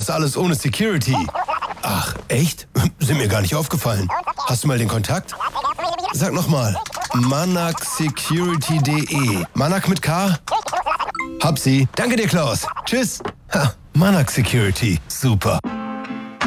das alles ohne Security. Ach, echt? Sind mir gar nicht aufgefallen. Hast du mal den Kontakt? Sag nochmal. manacsecurity.de. Manak mit K? Hab sie. Danke dir, Klaus. Tschüss. Ha, Manac Security. Super.